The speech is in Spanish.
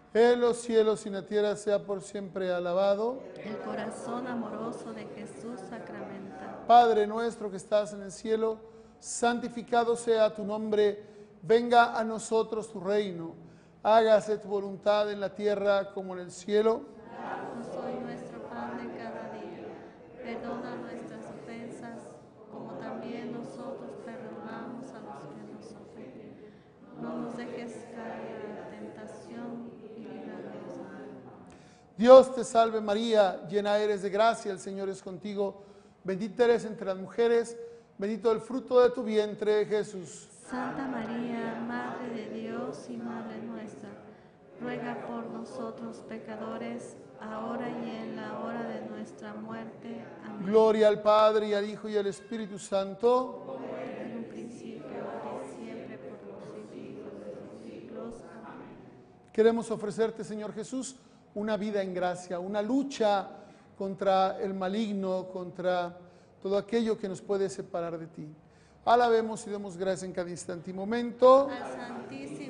En los cielos y en la tierra sea por siempre alabado. El corazón amoroso de Jesús sacramental. Padre nuestro que estás en el cielo, santificado sea tu nombre. Venga a nosotros tu reino. Hágase tu voluntad en la tierra como en el cielo. Danos hoy nuestro pan de cada día. Perdona nuestras ofensas, como también nosotros perdonamos a los que nos ofenden. No nos dejes caer en la tentación y líbranos del mal. Dios te salve María, llena eres de gracia, el Señor es contigo. Bendita eres entre las mujeres, bendito el fruto de tu vientre, Jesús. Santa María, Madre de Dios y Madre nuestra, ruega por nosotros pecadores, ahora y en la hora de nuestra muerte. Amén. Gloria al Padre, y al Hijo, y al Espíritu Santo. En un principio, ahora y siempre, por los siglos de los siglos. Amén. Queremos ofrecerte, Señor Jesús, una vida en gracia, una lucha contra el maligno, contra todo aquello que nos puede separar de ti. Alabemos y demos gracias en cada instante y momento. Al Santísimo